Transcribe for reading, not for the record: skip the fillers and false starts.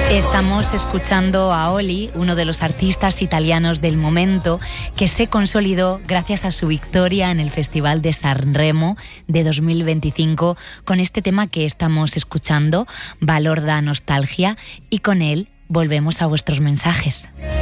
Estamos escuchando a Oli, uno de los artistas italianos del momento, que se consolidó gracias a su victoria en el Festival de Sanremo de 2025 con este tema que estamos escuchando, Valor da Nostalgia, y con él volvemos a vuestros mensajes.